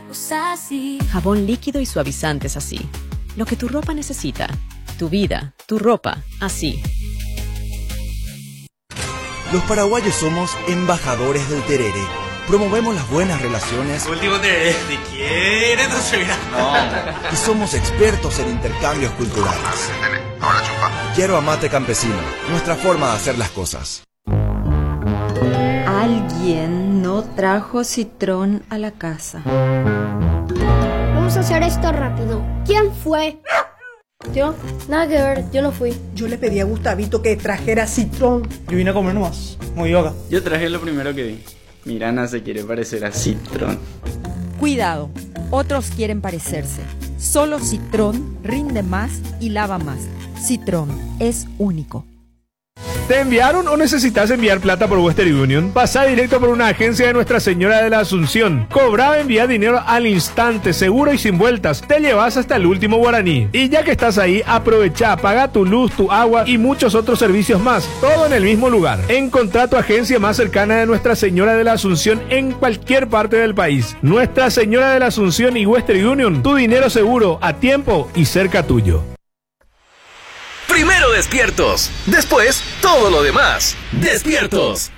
Jabón líquido y suavizantes así. Lo que tu ropa necesita. Tu vida, tu ropa, así. Los paraguayos somos embajadores del tereré. Promovemos las buenas relaciones. Último tereré, ¿de quién? Entonces, Y somos expertos en intercambios culturales. Ahora chupa. Yerba mate campesino, nuestra forma de hacer las cosas. Alguien no trajo citrón a la casa. Vamos a hacer esto rápido. ¿Quién fue? Yo, nada que ver, yo no fui. Yo le pedí a Gustavito que trajera citrón. Yo vine a comer nomás, muy yoga. Yo traje lo primero que vi. Mirana se quiere parecer a Citrón. Cuidado, otros quieren parecerse. Solo Citrón rinde más y lava más. Citrón es único. ¿Te enviaron o necesitas enviar plata por Western Union? Pasá directo por una agencia de Nuestra Señora de la Asunción. Cobra o envía dinero al instante, seguro y sin vueltas. Te llevas hasta el último guaraní. Y ya que estás ahí, aprovecha, paga tu luz, tu agua y muchos otros servicios más. Todo en el mismo lugar. Encontrá tu agencia más cercana de Nuestra Señora de la Asunción en cualquier parte del país. Nuestra Señora de la Asunción y Western Union. Tu dinero seguro, a tiempo y cerca tuyo. Primero despiertos, después todo lo demás. Despiertos.